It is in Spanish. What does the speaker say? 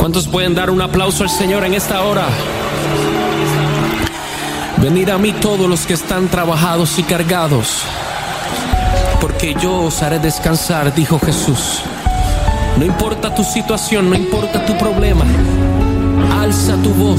¿Cuántos pueden dar un aplauso al Señor en esta hora? Venid a mí todos los que están trabajados y cargados, porque yo os haré descansar, dijo Jesús. No importa tu situación, no importa tu problema, alza tu voz.